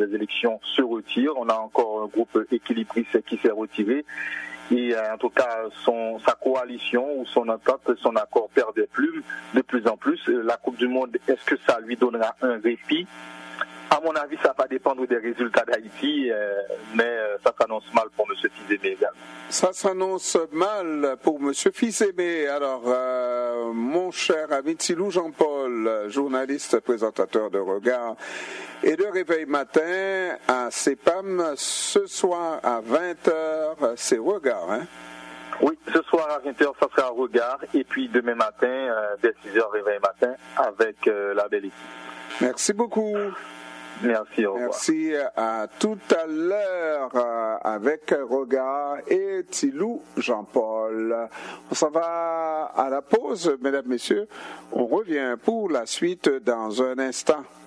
des élections se retire. On a encore un groupe équilibriste qui s'est retiré. Et en tout cas, sa coalition ou son entente, son accord perd des plumes de plus en plus. La Coupe du Monde, est-ce que ça lui donnera un répit? À mon avis, ça va dépendre des résultats d'Haïti, mais ça s'annonce mal pour M. Fils-Aimé également. Ça s'annonce mal pour M. Fils-Aimé. Alors, mon cher ami Tilou Jean-Paul, journaliste, présentateur de Regard et de Réveil Matin à CEPAM, ce soir à 20h, c'est Regard, hein? Oui, ce soir à 20h, ça sera Regard, et puis demain matin, dès 6h, Réveil Matin, avec la belle équipe. Merci beaucoup. Merci, au revoir. Merci, à tout à l'heure avec Regard et Tilou Jean-Paul. On s'en va à la pause, mesdames, messieurs. On revient pour la suite dans un instant.